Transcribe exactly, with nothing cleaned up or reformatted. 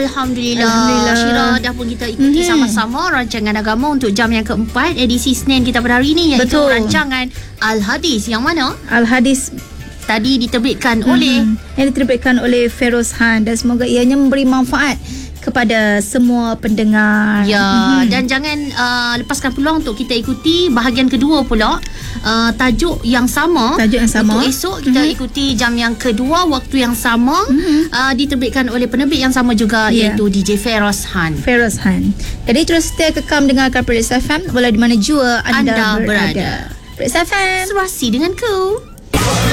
Alhamdulillah. Alhamdulillah. Syira dah pun kita ikuti mm-hmm. sama-sama rancangan agama untuk jam yang keempat edisi Senin kita pada hari ini, iaitu Betul. rancangan Al-Hadis yang mana Al-Hadis tadi diterbitkan hmm, oleh yang diterbitkan oleh Feroz Han, dan semoga ianya memberi manfaat kepada semua pendengar. ya hmm. dan jangan uh, lepaskan peluang untuk kita ikuti bahagian kedua pula, uh, tajuk yang sama Tajuk yang sama. untuk esok kita hmm. ikuti jam yang kedua waktu yang sama, hmm. uh, diterbitkan oleh penerbit yang sama juga, yeah. iaitu D J Feroz Han. Feroz Han. Jadi terus setia kekam dengarkan Perlis F M walau di mana jua anda, Anda berada. berada. Perlis F M, Serasi denganku.